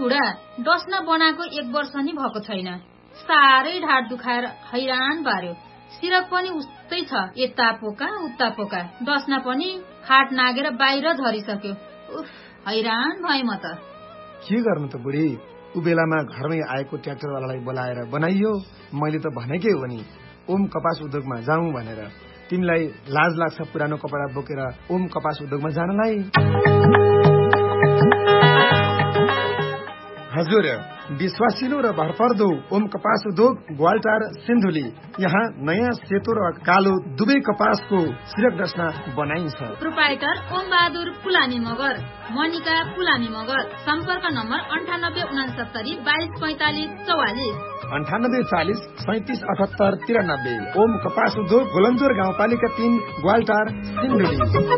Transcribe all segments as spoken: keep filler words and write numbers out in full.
बुढा डस्ना बनाएको एक वर्ष नि भएको छैन। साह्रै ढाड दुखाएर हैरान पार्यो। सिरक पनि उस्तै छ, यता पोका उता पोका। डस्ना पनि खाट नागेर बाहिर झरिसक्यो। उफ, हैरान भए म त। के गर्नु त बुढी, उ बेलामा घरमै आएको ट्र्याक्टरवालालाई बोलाएर बनाइयो। मैले त भनेकै हो नि ओम कपास उद्योगमा जाउँ भनेर। तिमीलाई लाज लाग्छ पुरानो कपडा बोकेर ओम कपास उद्योगमा जानलाई? हजुर, विश्वासिलो र भरपर्दो ओम कपास उद्योग ग्वालटार सिन्धुली। यहाँ नयाँ सेतो र कालो दुवै कपासको सिरक डस्ना बनाइन्छ। प्रोप्राइटर ओम बहादुर पुलामी मगर, मनिका पुलामी मगर। सम्पर्क नम्बर अन्ठानब्बे उनासत्तरी बाइस पैंतालिस चौवालिस अन्ठानब्बे चालिस सैतिस अठहत्तर तिरानब्बे। ओम कपास उद्योग भोलन्जोर गाउँपालिका तीन ग्वालटार सिन्धुली।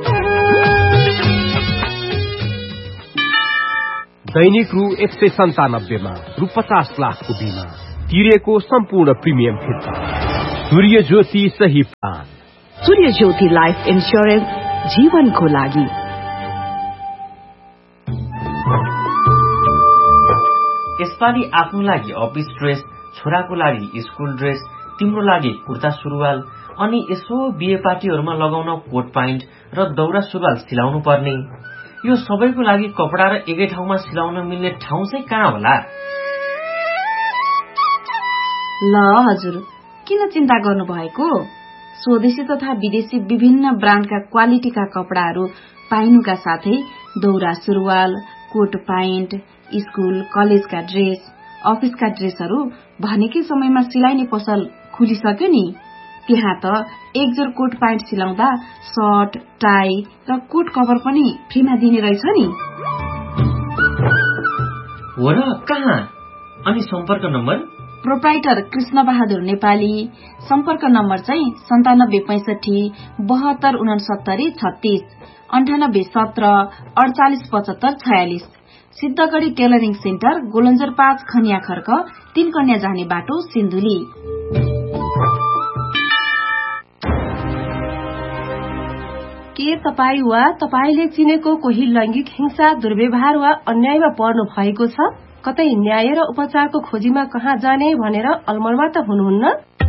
दैनिक रु एक सय सन्तानब्बेमा रु पचास लाखको बिमा तिरेको सम्पूर्ण प्रिमियम फिर्ता। सूर्य ज्योति सही प्लान। सूर्य ज्योति लाइफ इन्स्योरेन्स, जीवनको लागि। यसपालि आफ्नो लागि अफिस ड्रेस, छोराको लागि स्कुल ड्रेस, तिम्रो लागि कुर्ता सुरुवाल अनि यसो बिहे पार्टीहरूमा लगाउन कोट प्यान्ट र दौरा सुरुवाल सिलाउनु पर्ने। यो सबैको लागि कपडा र एकै ठाउँमा सिलाउन मिल्ने ठाउँ चाहिँ कहाँ होला? ल हजुर, किन चिन्ता गर्नु भएको? स्वदेशी तथा विदेशी विभिन्न ब्रान्डका क्वालिटीका कपडाहरू पाइनुका साथै दौरा सुरुवाल, कोट प्यान्ट, स्कुल कलेजका ड्रेस, अफिसका ड्रेसहरू भनेकै समयमा सिलाइने पसल खुलिसक्यो नि। त्यहाँ त एक जोर कोट प्यान्ट सिलाउँदा सर्ट, टाई र कोट कभर पनि फ्रीमा दिने रहेछ नि। हो र, कहाँ? अनि सम्पर्क नम्बर? प्रोप्राइटर कृष्ण बहादुर नेपाली। सम्पर्क नम्बर चाहिँ सन्तानब्बे पैंसठी बहत्तर उनसत्तरी छत्तीस अन्ठानब्बे सत्र अडचालिस पचहत्तर छयालिस। सिद्धगढ़ी टेलरिङ सेन्टर, गोलन्जर पाँच खनिया खर्क, तीन कन्या जाने बाटो, सिन्धुली। के तपाईँ वा तपाईले चिनेको कोही लैंगिक हिंसा, दुर्व्यवहार वा अन्यायमा पर्नु भएको छ? कतै न्याय र उपचारको खोजीमा कहाँ जाने भनेर अलमलमा त हुनुहुन्न?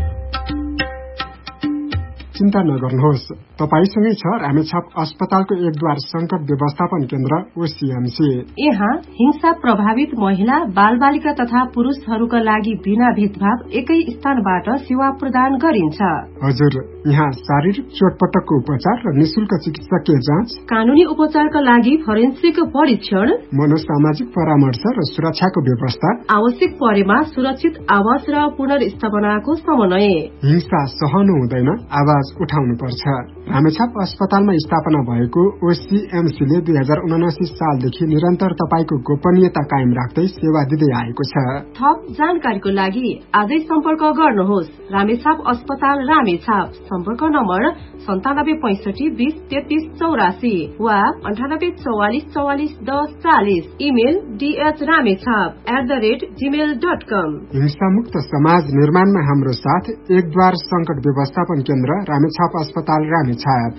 चिन्ता नगर्नुहोस्, तपाईसँगै छ रामेछाप अस्पतालको एकद्वार संकट व्यवस्थापन केन्द्र ओसीएमसी। यहाँ हिंसा प्रभावित महिला, बाल बालिका तथा पुरुषहरूका लागि बिना भेदभाव एकै स्थानबाट सेवा प्रदान गरिन्छ। हजुर, यहाँ शारीरिक चोटपटकको उपचार र निशुल्क चिकित्सकीय जाँच, कानूनी उपचारका लागि फोरेन्सिक परीक्षण, मनोसामाजिक परामर्श र सुरक्षाको व्यवस्था, आवश्यक परेमा सुरक्षित आवास र पुनर्स्थापनाको समन्वय। हिंसा सहनु हुँदैन, आवाज उठाउनु पर्छ। रामेछाप अस्पतालमा स्थापना भएको ओसीएमसीले दुई हजार उनासी सालदेखि निरन्तर तपाईको गोपनीयता कायम राख्दै सेवा दिँदै आएको छ। थप जानकारीको लागि आजै सम्पर्क गर्नुहोस्। रामेछाप अस्पताल, रामेछाप। सम्पर्क नम्बर सन्तानब्बे पैंसठी बीस तेत्तीस चौरासी वा अन्ठानब्बे चौवालिस चौवालिस दस चालिस। Email DH Ramechhap at the rate Gmail dot कम। हिंसामुक्त समाज निर्माणमा हाम्रो साथ एकद्वार संकट व्यवस्थापन केन्द्र रामेछाप अस्पताल, रामेछाप।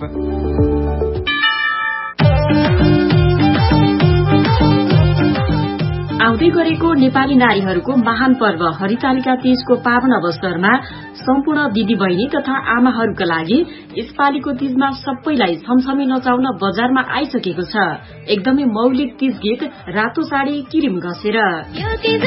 आउँदै गरेको नेपाली नारीहरूको महान पर्व हरितालिका तीजको पावन अवसरमा सम्पूर्ण दिदी बहिनी तथा आमाहरूका लागि यसपालिको तीजमा सबैलाई छमछमी नचाउन बजारमा आइसकेको छ एकदमै मौलिक तीज गीत रातो साडी किरिम घसेर।